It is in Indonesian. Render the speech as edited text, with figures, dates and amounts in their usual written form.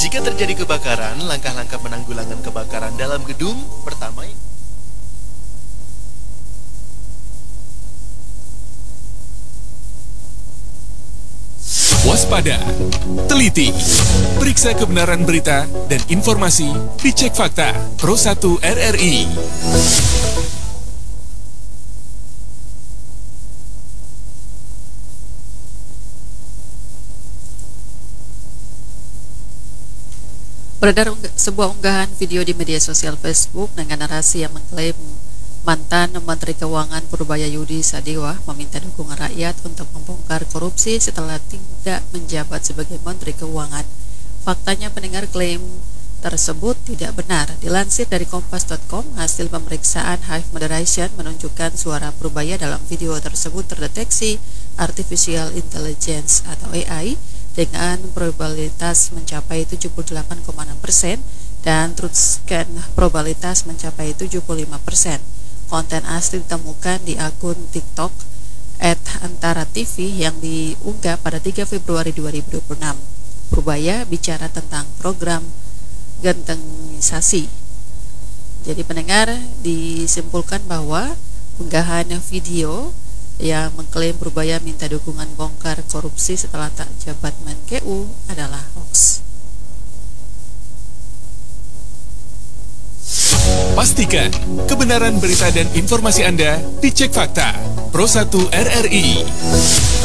Jika terjadi kebakaran, langkah-langkah penanggulangan kebakaran dalam gedung pertama. Waspada, teliti, periksa kebenaran berita dan informasi di Cek Fakta Pro 1 RRI. Beredar sebuah unggahan video di media sosial Facebook dengan narasi yang mengklaim mantan Menteri Keuangan Purbaya Yudi Sadewa meminta dukungan rakyat untuk membongkar korupsi setelah tidak menjabat sebagai Menteri Keuangan. Faktanya pendengar, klaim tersebut tidak benar. Dilansir dari kompas.com, hasil pemeriksaan Hive Moderation menunjukkan suara Purbaya dalam video tersebut terdeteksi artificial intelligence atau AI dengan probabilitas mencapai 78,6% dan truth scan probabilitas mencapai 75%. Konten asli ditemukan di akun TikTok @antara_tv yang diunggah pada 3 Februari 2026. Purbaya bicara tentang program gentengisasi. Jadi pendengar, disimpulkan bahwa unggahan video yang mengklaim Purbaya minta dukungan bongkar korupsi setelah tak jabat Menkeu adalah hoax. Pastikan kebenaran berita dan informasi Anda di Cek Fakta Pro 1 RRI.